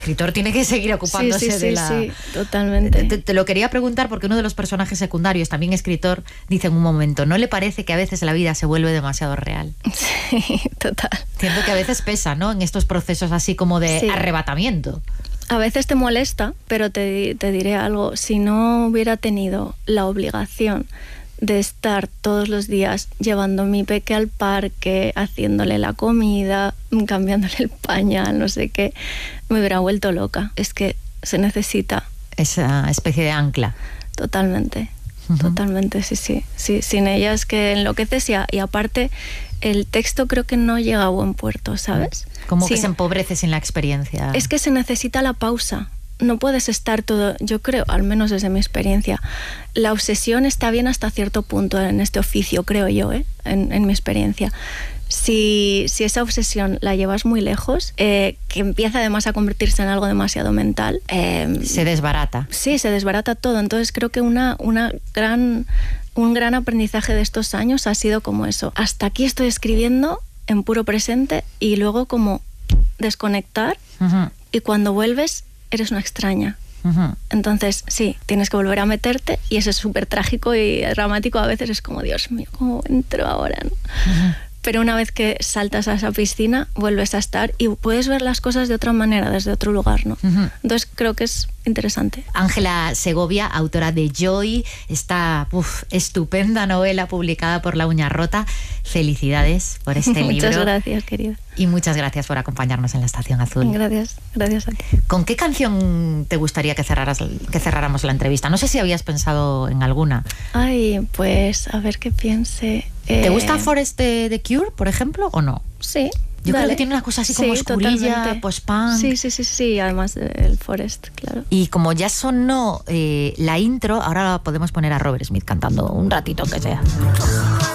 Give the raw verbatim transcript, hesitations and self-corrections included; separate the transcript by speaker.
Speaker 1: escritor tiene que seguir ocupándose
Speaker 2: sí, sí,
Speaker 1: de
Speaker 2: sí,
Speaker 1: la...
Speaker 2: Sí, totalmente.
Speaker 1: Te, te lo quería preguntar porque uno de los personajes secundarios, también escritor, dice en un momento, ¿no le parece que a veces la vida se vuelve demasiado real?
Speaker 2: Sí, total.
Speaker 1: Siento que a veces pesa, ¿no? En estos procesos así como de
Speaker 2: sí.
Speaker 1: arrebatamiento.
Speaker 2: A veces te molesta, pero te, te diré algo. Si no hubiera tenido la obligación de estar todos los días llevando a mi peque al parque, haciéndole la comida, cambiándole el pañal, no sé qué, me hubiera vuelto loca. Es que se necesita.
Speaker 1: Esa especie de ancla.
Speaker 2: Totalmente, uh-huh. totalmente, sí, sí, sí. Sin ella es que enloqueces y, a, y aparte el texto creo que no llega a buen puerto, ¿sabes?
Speaker 1: Como
Speaker 2: sí.
Speaker 1: que se empobrece sin la experiencia.
Speaker 2: Es que se necesita la pausa. No puedes estar todo, yo creo, al menos desde mi experiencia, la obsesión está bien hasta cierto punto en este oficio, creo yo, ¿eh? en, en mi experiencia. Si, si esa obsesión la llevas muy lejos, eh, que empieza además a convertirse en algo demasiado mental... Eh,
Speaker 1: se desbarata.
Speaker 2: Sí, se desbarata todo. Entonces creo que una, una gran, un gran aprendizaje de estos años ha sido como eso. Hasta aquí estoy escribiendo en puro presente y luego como desconectar uh-huh. y cuando vuelves... eres una extraña. Uh-huh. Entonces, sí, tienes que volver a meterte y eso es súper trágico y dramático. A veces es como, Dios mío, ¿cómo entro ahora? ¿no? Uh-huh. Pero una vez que saltas a esa piscina, vuelves a estar y puedes ver las cosas de otra manera, desde otro lugar, ¿no? Uh-huh. Entonces, creo que es interesante.
Speaker 1: Ángela Segovia, autora de Joy, esta uf, estupenda novela publicada por La Uña Rota. Felicidades por este libro.
Speaker 2: Muchas gracias, querida.
Speaker 1: Y muchas gracias por acompañarnos en la Estación Azul.
Speaker 2: Gracias, gracias a ti.
Speaker 1: ¿Con qué canción te gustaría que, cerraras, que cerráramos la entrevista? No sé si habías pensado en alguna.
Speaker 2: Ay, pues a ver qué piense.
Speaker 1: ¿Te
Speaker 2: eh...
Speaker 1: gusta Forest de The Cure, por ejemplo, o no?
Speaker 2: Sí.
Speaker 1: Yo
Speaker 2: Dale.
Speaker 1: creo que tiene una cosa así como
Speaker 2: sí,
Speaker 1: oscurilla, post-punk.
Speaker 2: Sí, sí, sí, sí, además del Forest, claro.
Speaker 1: Y como ya sonó eh, la intro, ahora podemos poner a Robert Smith cantando un ratito que sea.